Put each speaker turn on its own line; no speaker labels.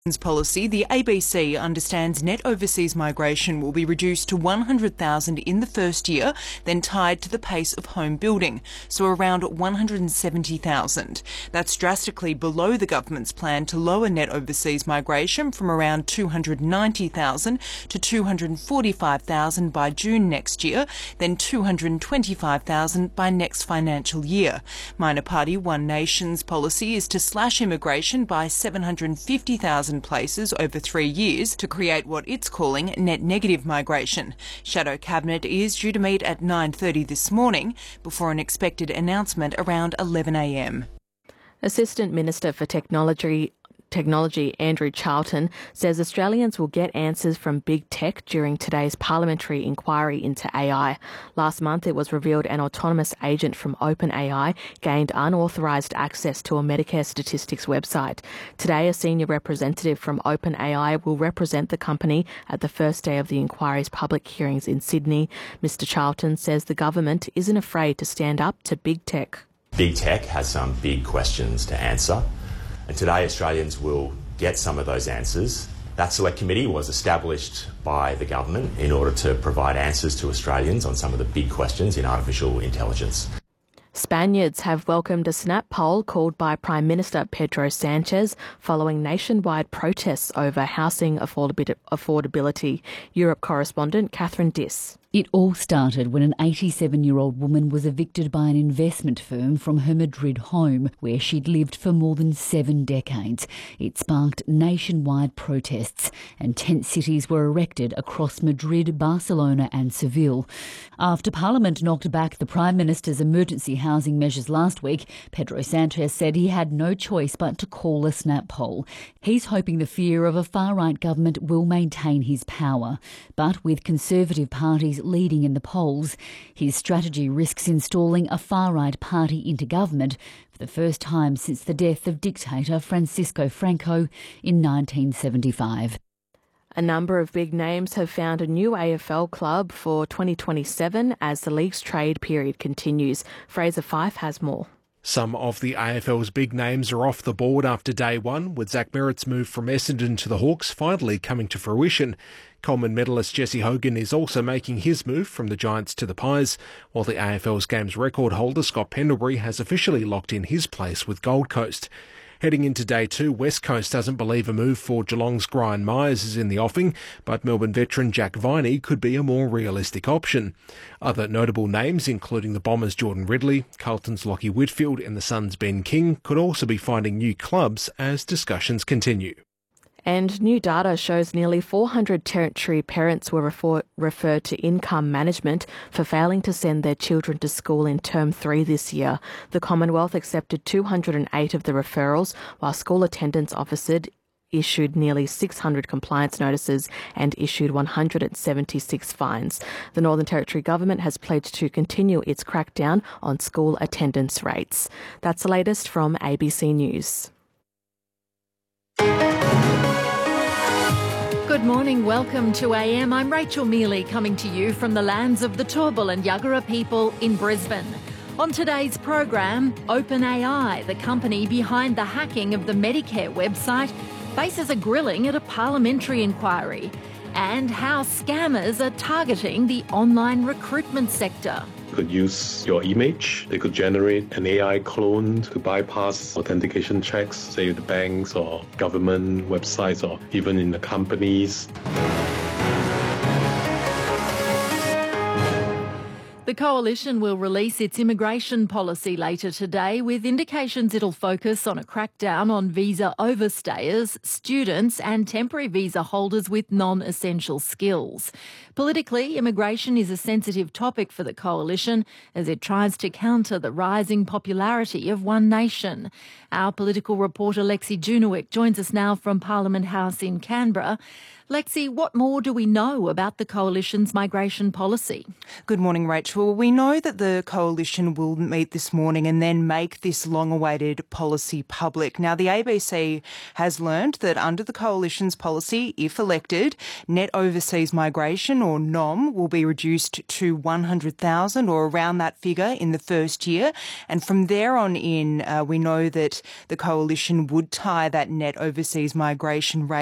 Policy, the ABC understands net overseas migration will be reduced to 100,000 in the first year, then tied to the pace of home building, so around 170,000. That's drastically below the government's plan to lower net overseas migration from around 290,000 to 245,000 by June next year, then 225,000 by next financial year. Minor party One Nation's policy is to slash immigration by 750,000 places over 3 years to create what it's calling net negative migration. Shadow Cabinet is due to meet at 9:30 this morning before an expected announcement around 11 a.m.
Assistant Minister for Technology Andrew Charlton says Australians will get answers from big tech during today's parliamentary inquiry into AI. Last month it was revealed an autonomous agent from OpenAI gained unauthorised access to a Medicare statistics website. Today a senior representative from OpenAI will represent the company at the first day of the inquiry's public hearings in Sydney. Mr Charlton says the government isn't afraid to stand up to big tech.
Big tech has some big questions to answer. And today Australians will get some of those answers. That select committee was established by the government in order to provide answers to Australians on some of the big questions in artificial intelligence.
Spaniards have welcomed a snap poll called by Prime Minister Pedro Sanchez following nationwide protests over housing affordability. Europe correspondent Catherine Diss.
It all started when an 87-year-old woman was evicted by an investment firm from her Madrid home, where she'd lived for more than 7 decades. It sparked nationwide protests, and tent cities were erected across Madrid, Barcelona and Seville. After Parliament knocked back the Prime Minister's emergency housing measures last week, Pedro Sanchez said he had no choice but to call a snap poll. He's hoping the fear of a far-right government will maintain his power. But with Conservative parties leading in the polls, his strategy risks installing a far-right party into government for the first time since the death of dictator Francisco Franco in 1975.
A number of big names have found a new AFL club for 2027 as the league's trade period continues. Fraser Fyfe has more.
Some of the AFL's big names are off the board after day one, with Zach Merritt's move from Essendon to the Hawks finally coming to fruition. Coleman medalist Jesse Hogan is also making his move from the Giants to the Pies, while the AFL's games record holder Scott Pendlebury has officially locked in his place with Gold Coast. Heading into day two, West Coast doesn't believe a move for Geelong's Brian Myers is in the offing, but Melbourne veteran Jack Viney could be a more realistic option. Other notable names, including the Bombers' Jordan Ridley, Carlton's Lockie Whitfield and the Suns' Ben King, could also be finding new clubs as discussions continue.
And new data shows nearly 400 Territory parents were referred to income management for failing to send their children to school in Term 3 this year. The Commonwealth accepted 208 of the referrals, while school attendance officers issued nearly 600 compliance notices and issued 176 fines. The Northern Territory Government has pledged to continue its crackdown on school attendance rates. That's the latest from ABC News.
Good morning, welcome to AM. I'm Rachel Mealy coming to you from the lands of the Turrbal and Yuggera people in Brisbane. On today's program, OpenAI, the company behind the hacking of the Medicare website, faces a grilling at a parliamentary inquiry, and how scammers are targeting the online recruitment sector.
Could use your image. They could generate an AI clone to bypass authentication checks, say the banks or government websites or even in the companies.
The Coalition will release its immigration policy later today, with indications it'll focus on a crackdown on visa overstayers, students and temporary visa holders with non-essential skills. Politically, immigration is a sensitive topic for the Coalition as it tries to counter the rising popularity of One Nation. Our political reporter Lexi Junowick joins us now from Parliament House in Canberra. Lexi, what more do we know about the Coalition's migration policy?
Good morning, Rachel. Well, we know that the coalition will meet this morning and then make this long-awaited policy public. Now, the ABC has learned that under the coalition's policy, if elected, net overseas migration, or NOM, will be reduced to 100,000 or around that figure in the first year. And from there on in, we know that the coalition would tie that net overseas migration rate